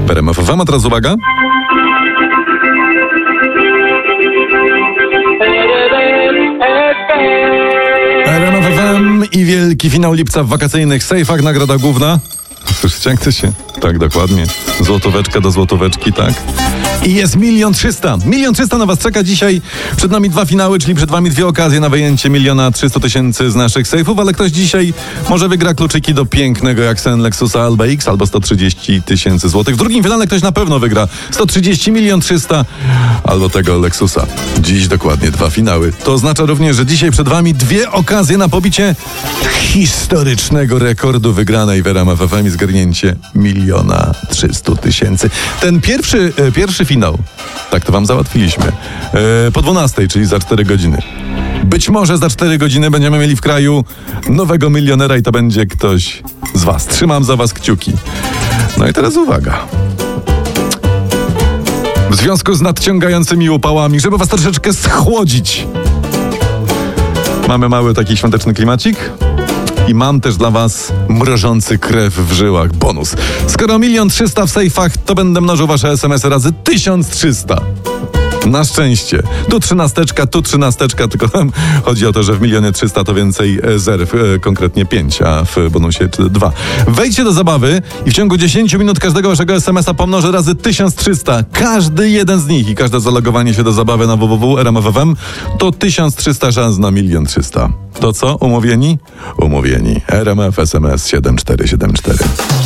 w RMF FM. A teraz uwaga. RMF FM i wielki finał lipca w wakacyjnych sejfach. Nagroda główna. Słyszycie, jak to się... Tak, dokładnie. Złotóweczka do złotóweczki, tak? I jest 1 300 000. 1 300 000 na was czeka dzisiaj. Przed nami 2 finały, czyli przed wami 2 okazje na wyjęcie 1 300 000 z naszych sejfów, ale ktoś dzisiaj może wygra kluczyki do pięknego jak sen Lexusa Alba X albo 130 000 złotych. W drugim finale ktoś na pewno wygra 130 300 000 albo tego Lexusa. Dziś dokładnie 2 finały. To oznacza również, że dzisiaj przed wami 2 okazje na pobicie historycznego rekordu wygranej w RMF FM i zgarnięcie 1 300 000. Ten pierwszy finał, tak to wam załatwiliśmy, po 12, czyli za 4 godziny. Być może za 4 godziny będziemy mieli w kraju nowego milionera i to będzie ktoś z was. Trzymam za was kciuki. No i teraz uwaga. W związku z nadciągającymi upałami, żeby was troszeczkę schłodzić, mamy mały taki świąteczny klimacik. I mam też dla was mrożący krew w żyłach bonus. Skoro 1 300 000 w sejfach, to będę mnożył wasze SMS-y razy 1300. Na szczęście. Tu 13, tylko tam chodzi o to, że w 1 300 000 to więcej zer, konkretnie 5, a w bonusie 2. Wejdźcie do zabawy i w ciągu 10 minut każdego waszego SMS-a pomnożę razy 1300. Każdy jeden z nich i każde zalogowanie się do zabawy na www.rmf.fm to 1300 szans na 1 300 000. To co? Umówieni? Umówieni. RMF SMS 7474.